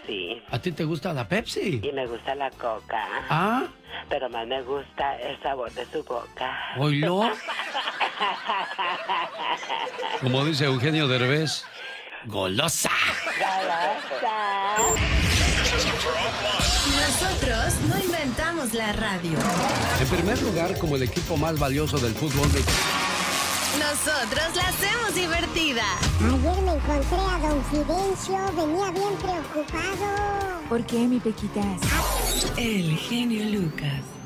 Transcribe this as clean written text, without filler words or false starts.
sí. ¿A ti te gusta la Pepsi? Y me gusta la Coca. ¿Ah? Pero más me gusta el sabor de su boca. ¿Oílo? Como dice Eugenio Derbez, golosa. Nosotros no inventamos la radio. En primer lugar, como el equipo más valioso del fútbol de... Nosotros la hacemos divertida. Ayer me encontré a don Fidencio, venía bien preocupado. ¿Por qué, mi Pequitas? El genio Lucas.